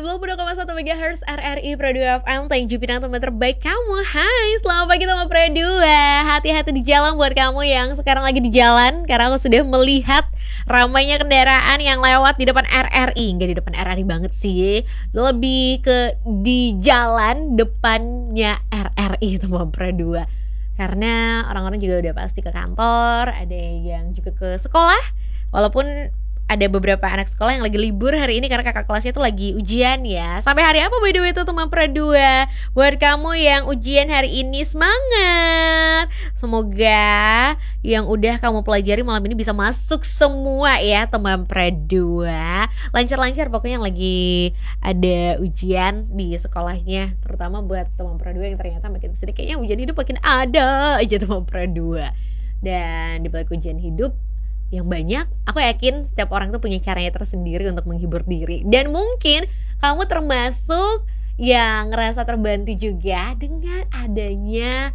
90,1 MHz RRI Pro 2 FM. Thank you bintang teman terbaik kamu. Hai, selamat pagi teman Pro 2. Hati-hati di jalan buat kamu yang sekarang lagi di jalan, karena aku sudah melihat ramainya kendaraan yang lewat di depan RRI. Nggak di depan RRI banget sih, lebih ke di jalan depannya RRI teman Pro 2. Karena orang-orang juga udah pasti ke kantor, ada yang juga ke sekolah. Walaupun ada beberapa anak sekolah yang lagi libur hari ini karena kakak kelasnya tuh lagi ujian ya. Sampai hari apa by the way tuh teman Pro 2? Buat kamu yang ujian hari ini, semangat. Semoga yang udah kamu pelajari malam ini bisa masuk semua ya teman Pro 2. Lancar-lancar pokoknya yang lagi ada ujian di sekolahnya. Terutama buat teman Pro 2 yang ternyata makin kesini kayaknya ujian hidup makin ada aja teman Pro 2. Dan di balik ujian hidup yang banyak, aku yakin setiap orang tuh punya caranya tersendiri untuk menghibur diri. Dan mungkin kamu termasuk yang ngerasa terbantu juga dengan adanya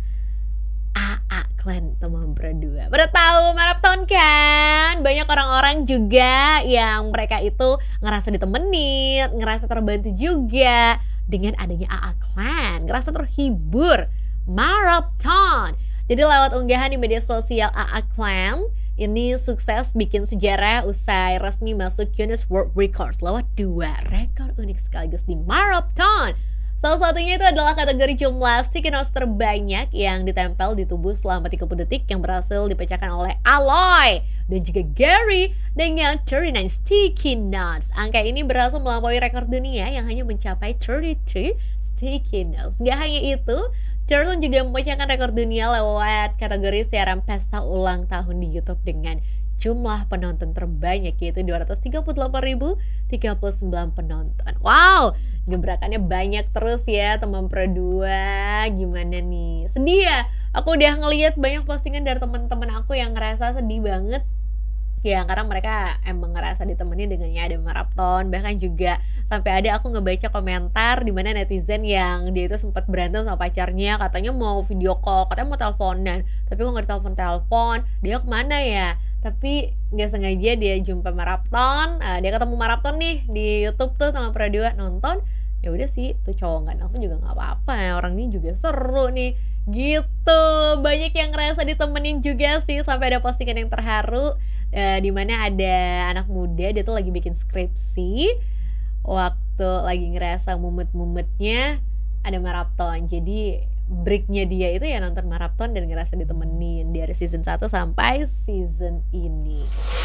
AA Clan teman Pro 2. Pada tahu maraton kan? Banyak orang-orang juga yang mereka itu ngerasa ditemenin, ngerasa terbantu juga dengan adanya AA Clan, ngerasa terhibur. Maraton. Jadi lewat unggahan di media sosial, AA Clan ini sukses bikin sejarah usai resmi masuk Guinness World Records lewat 2 rekor unik sekaligus di maraton. Salah satunya itu adalah kategori gimnastik yang terbanyak yang ditempel di tubuh selama 30 detik yang berhasil dipecahkan oleh Aloy dan juga Gary dengan 39 sticky nuts. Angka ini berhasil melampaui rekor dunia yang hanya mencapai 33 sticky nuts. Gak hanya itu, Turtle juga memecahkan rekor dunia lewat kategori siaran pesta ulang tahun di YouTube dengan jumlah penonton terbanyak, yaitu 238.039 penonton. Wow, gebrakannya banyak terus ya teman Pro 2. Gimana nih? Sedih ya? Aku udah ngeliat banyak postingan dari teman-teman aku yang ngerasa sedih banget. Ya karena mereka emang ngerasa ditemenin dengannya ada maraton. Bahkan juga sampai ada aku ngebaca komentar di mana netizen yang dia itu sempat berantem sama pacarnya, katanya mau video call, katanya mau teleponan, tapi kok nggak ditelepon, dia kemana ya? Tapi nggak sengaja dia jumpa maraton, dia ketemu maraton nih di YouTube tuh sama Pro 2 nonton. Ya udah sih, tuh cowok nggak nelfon juga nggak apa-apa ya, orangnya juga seru nih gitu. Banyak yang ngerasa ditemenin juga sih, sampai ada postingan yang terharu di mana ada anak muda, dia tuh lagi bikin skripsi, waktu lagi ngerasa mumet-mumetnya ada maraton. Jadi breaknya dia itu ya nonton maraton dan ngerasa ditemenin dari season 1 sampai season ini.